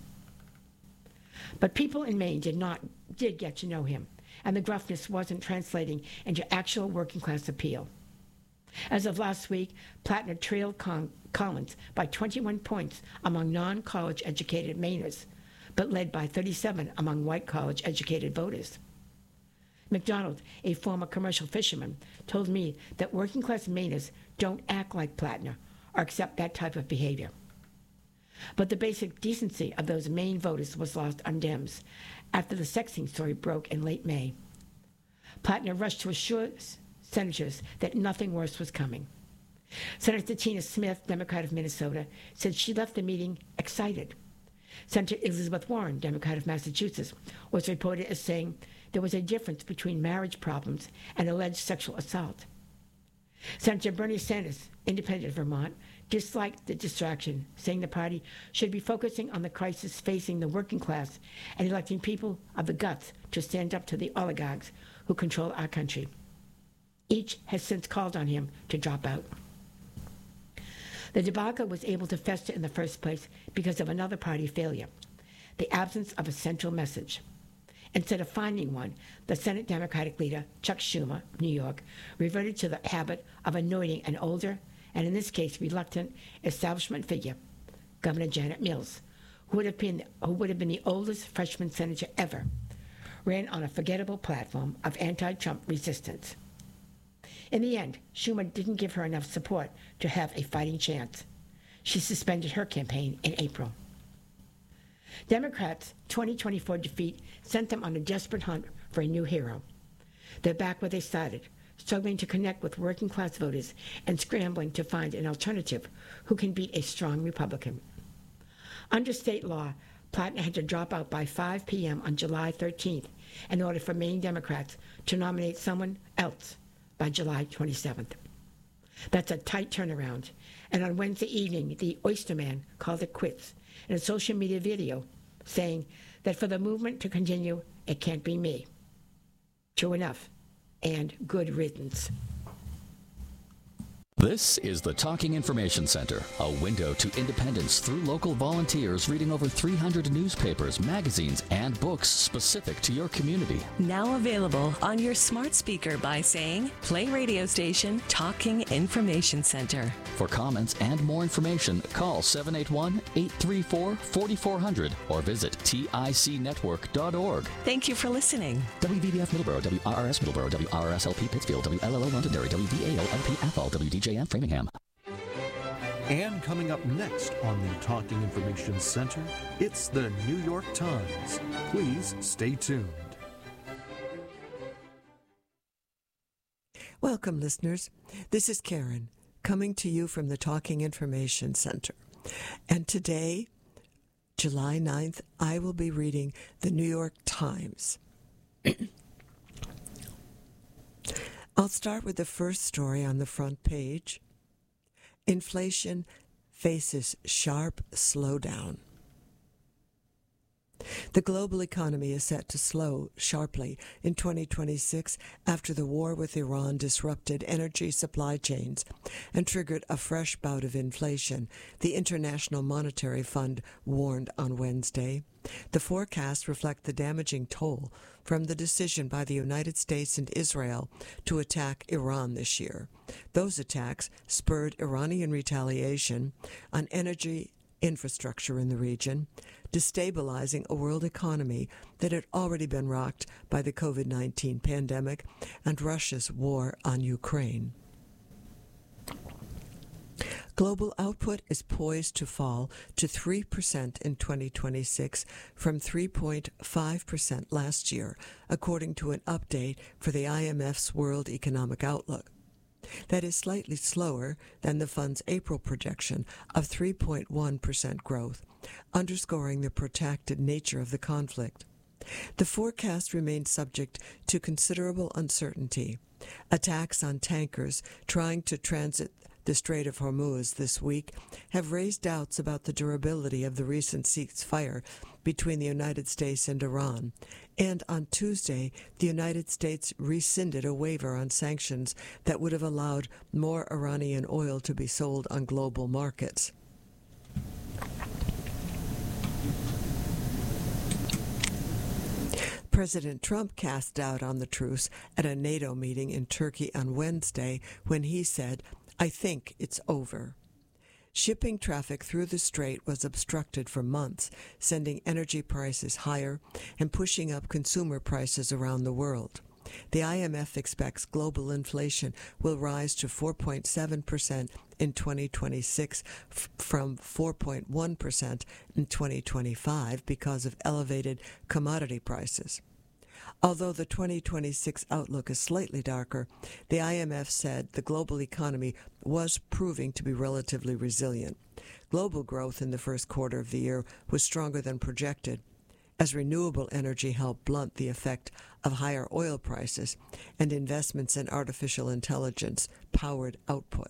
But people in Maine did not did get to know him, and the gruffness wasn't translating into actual working-class appeal. As of last week, Plattner trailed Con- Collins by twenty-one points among non-college educated Mainers, but led by thirty-seven among white college-educated voters. McDonald, a former commercial fisherman, told me that working-class Mainers don't act like Plattner or accept that type of behavior. But the basic decency of those Maine voters was lost on Dems after the sexting story broke in late May. Plattner rushed to assure senators that nothing worse was coming. Senator Tina Smith, Democrat of Minnesota, said she left the meeting excited. Senator Elizabeth Warren, Democrat of Massachusetts, was reported as saying there was a difference between marriage problems and alleged sexual assault. Senator Bernie Sanders, Independent of Vermont, disliked the distraction, saying the party should be focusing on the crisis facing the working class and electing people of the guts to stand up to the oligarchs who control our country. Each has since called on him to drop out. The debacle was able to fester in the first place because of another party failure, the absence of a central message. Instead of finding one, the Senate Democratic leader, Chuck Schumer, of New York, reverted to the habit of anointing an older, and in this case reluctant, establishment figure, Governor Janet Mills, who would have been, who would have been the oldest freshman senator ever, ran on a forgettable platform of anti-Trump resistance. In the end, Schumer didn't give her enough support to have a fighting chance. She suspended her campaign in April. Democrats' twenty twenty-four defeat sent them on a desperate hunt for a new hero. They're back where they started, struggling to connect with working-class voters and scrambling to find an alternative who can beat a strong Republican. Under state law, Plattner had to drop out by five p.m. on July thirteenth in order for Maine Democrats to nominate someone else by July twenty-seventh. That's a tight turnaround, and on Wednesday evening, the Oyster Man called it quits in a social media video saying that for the movement to continue, it can't be me. True enough, and good riddance. This is the Talking Information Center, a window to independence through local volunteers reading over three hundred newspapers, magazines, and books specific to your community. Now available on your smart speaker by saying, play radio station Talking Information Center. For comments and more information, call seven eight one, eight three four, four four zero zero or visit tic network dot org. Thank you for listening. W V B F Middleborough, W R R S Middleborough, W R R S L P Pittsfield, W L L O Londonderry, W V A L L P Athol, W D J M Framingham. And coming up next on the Talking Information Center, it's the New York Times. Please stay tuned. Welcome, listeners. This is Karen, coming to you from the Talking Information Center. And today, July ninth, I will be reading the New York Times. I'll start with the first story on the front page. Inflation faces sharp slowdown. The global economy is set to slow sharply in twenty twenty-six after the war with Iran disrupted energy supply chains and triggered a fresh bout of inflation, the International Monetary Fund warned on Wednesday. The forecasts reflect the damaging toll from the decision by the United States and Israel to attack Iran this year. Those attacks spurred Iranian retaliation on energy infrastructure in the region, destabilizing a world economy that had already been rocked by the covid nineteen pandemic and Russia's war on Ukraine. Global output is poised to fall to three percent in twenty twenty-six from three point five percent last year, according to an update for the I M F's World Economic Outlook. That is slightly slower than the fund's April projection of three point one percent growth, underscoring the protracted nature of the conflict. The forecast remains subject to considerable uncertainty. Attacks on tankers trying to transit the Strait of Hormuz this week have raised doubts about the durability of the recent ceasefire between the United States and Iran. And on Tuesday, the United States rescinded a waiver on sanctions that would have allowed more Iranian oil to be sold on global markets. President Trump cast doubt on the truce at a NATO meeting in Turkey on Wednesday when he said, "I think it's over." Shipping traffic through the strait was obstructed for months, sending energy prices higher and pushing up consumer prices around the world. The I M F expects global inflation will rise to four point seven percent in twenty twenty-six f- from four point one percent in twenty twenty-five because of elevated commodity prices. Although the twenty twenty-six outlook is slightly darker, the I M F said the global economy was proving to be relatively resilient. Global growth in the first quarter of the year was stronger than projected, as renewable energy helped blunt the effect of higher oil prices and investments in artificial intelligence powered output.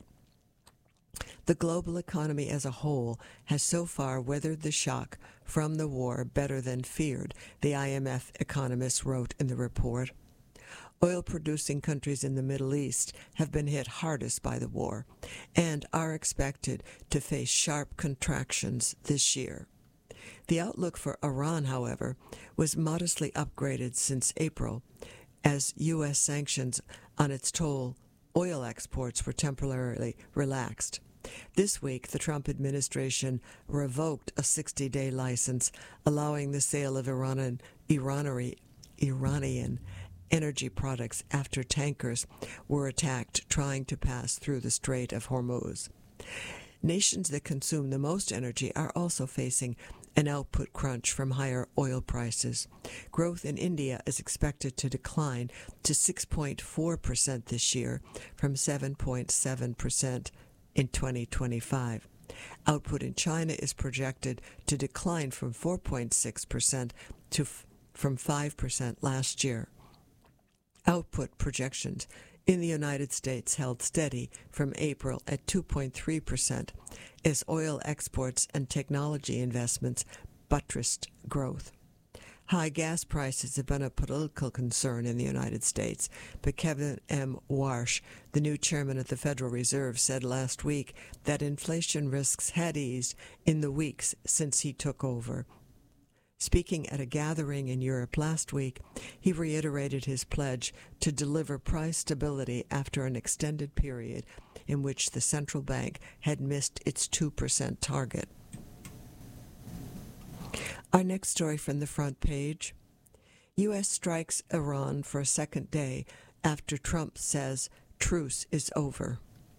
The global economy as a whole has so far weathered the shock from the war better than feared, the I M F economists wrote in the report. Oil-producing countries in the Middle East have been hit hardest by the war and are expected to face sharp contractions this year. The outlook for Iran, however, was modestly upgraded since April, as U S sanctions on its toll oil exports were temporarily relaxed. This week, the Trump administration revoked a sixty-day license allowing the sale of Iranian, Iranian, Iranian energy products after tankers were attacked trying to pass through the Strait of Hormuz. Nations that consume the most energy are also facing an output crunch from higher oil prices. Growth in India is expected to decline to six point four percent this year from seven point seven percent in twenty twenty-five. Output in China is projected to decline from four point six percent to f- from five percent last year. Output projections in the United States held steady from April at two point three percent as oil exports and technology investments buttressed growth. High gas prices have been a political concern in the United States, but Kevin M. Warsh, the new chairman of the Federal Reserve, said last week that inflation risks had eased in the weeks since he took over. Speaking at a gathering in Europe last week, he reiterated his pledge to deliver price stability after an extended period in which the central bank had missed its two percent target. Our next story from the front page. U S strikes Iran for a second day after Trump says truce is over.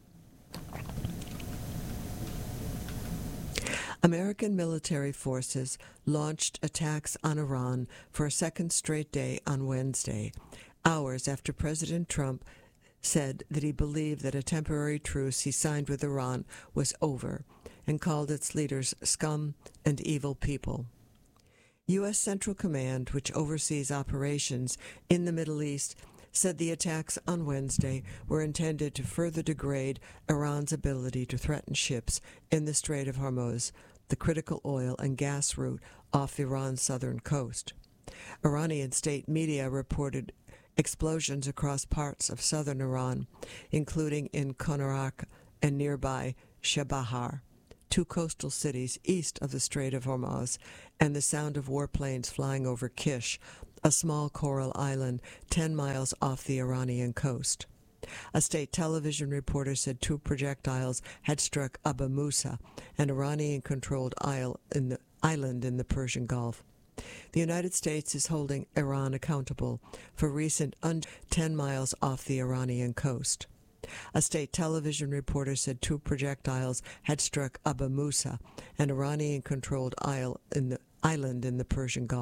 American military forces launched attacks on Iran for a second straight day on Wednesday, hours after President Trump said that he believed that a temporary truce he signed with Iran was over and called its leaders scum and evil people. U S Central Command, which oversees operations in the Middle East, said the attacks on Wednesday were intended to further degrade Iran's ability to threaten ships in the Strait of Hormuz, the critical oil and gas route off Iran's southern coast. Iranian state media reported explosions across parts of southern Iran, including in Konarak and nearby Shabahar, two coastal cities east of the Strait of Hormuz, and the sound of warplanes flying over Kish, a small coral island ten miles off the Iranian coast. A state television reporter said two projectiles had struck Abu Musa, an Iranian-controlled isle in the island in the Persian Gulf. The United States is holding Iran accountable for recent un- ten miles off the Iranian coast. A state television reporter said two projectiles had struck Abu Musa, an Iranian-controlled isle in the island in the Persian Gulf.